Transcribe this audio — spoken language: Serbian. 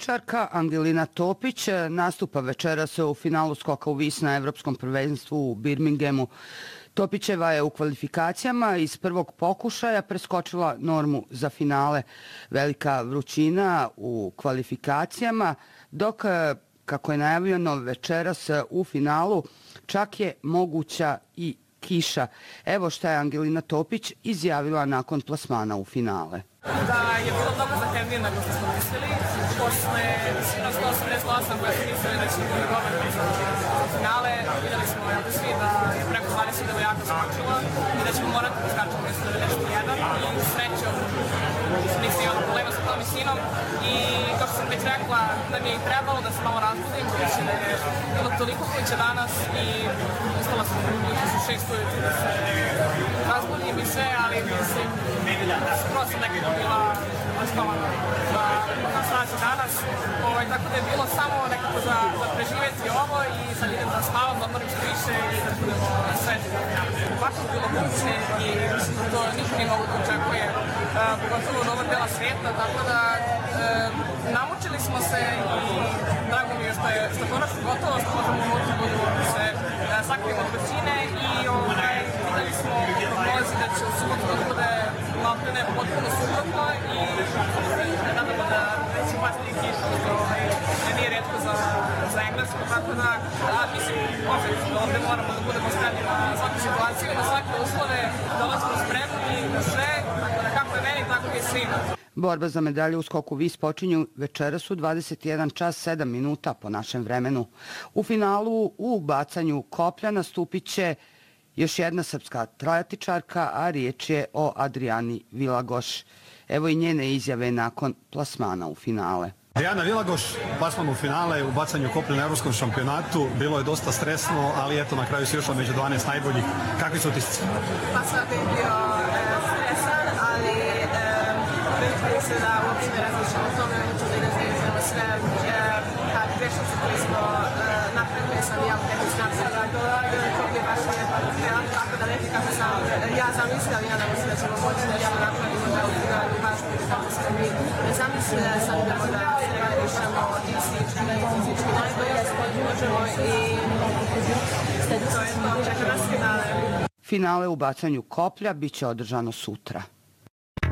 Triatletičarka Angelina Topić nastupa večeras u finalu skoka u vis na Evropskom prvenstvu u Birminghamu. Topićeva je u kvalifikacijama iz prvog pokušaja preskočila normu za finale. Velika vrućina u kvalifikacijama, dok, kako je najavljeno večeras u finalu, čak je moguća i kiša. Evo šta je Angelina Topić izjavila nakon plasmana u finale. Da je bilo mnogo zahtevnije nego što smo mislili. Posle visina 188 koja se mislili da će biti dobar za finale, vidjeli smo jako svi da je preko 20 jako skočila i da ćemo morati da skačemo mjesto 91 i srećom nisam imala problema sa tom visinom i kao što sam već rekla da mi je i trebalo da se malo razbudim, budući da je bilo toliko kuća danas i ustala sam u 6 ujutru da se razbudim i sve, ali mislim skoro sam nekako bila osnovana na straci danas, tako da je bilo samo nekako za preživjeti ovo i sad idem da spavam, da odmorim što više i da budemo sve. Baš je bilo kuće i mislim da to niko nije mogu da očekuje, pogotovo od ovog dela svijeta, tako da namučili smo se i drago mi je što je konačno gotovo, što možemo unutra budu se sakrimo od vrućine i vidjeli smo u prognozi da će u subotu da bude maltene potpuno suprotno i nadamo da će pasti kiša, što nije retko za Englesku, tako da mislim da ovdje moramo da budemo spremni na svaku situaciju, na svake uslove, dolazimo spremni na sve, tako da kako je meni, tako i svima. Borba za medalje u skoku vis počinju večeras u 21 čas 7 minuta po našem vremenu. U finalu u bacanju koplja nastupit će još jedna srpska triatletičarka, a riječ je o Adrijani Vilagoš. Evo i njene izjave nakon plasmana u finale. Adrijana Vilagoš, plasman u finale u bacanju koplja na Evropskom šampionatu. Bilo je dosta stresno, ali eto, na kraju si ušla među 12 najboljih. Kakvi su utisci? Pa sad je bio stresan, ali vidjeli se da uopće ne različamo o tome, hoću da izgledamo sve grešnice koje smo napravili, sam ja u tebi snapsat, to je baš tako da neki kako sam ja zamislila, ja nadam se da ćemo moći da ja napravimo da u finalu baš bude kako smo mi zamislili, sam idemo da se reališamo i fizički najbolje, možemo i to je to, čeka nas finale. Finale u bacanju koplja biće održano sutra.